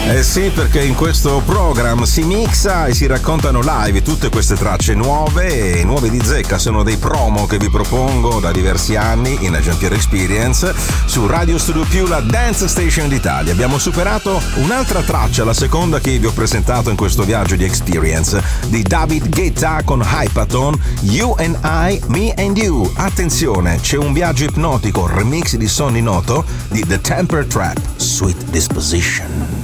Eh sì, perché in questo program si mixa e si raccontano live tutte queste tracce nuove e nuove di zecca. Sono dei promo che vi propongo da diversi anni in Jean-Pierre Experience su Radio Studio Più, la Dance Station d'Italia. Abbiamo superato un'altra traccia, la seconda che vi ho presentato in questo viaggio di Experience, di David Guetta con Hypaton, You and I, Me and You. Attenzione, c'è un viaggio ipnotico, remix di Sonny Noto di The Temper Trap, Sweet Disposition.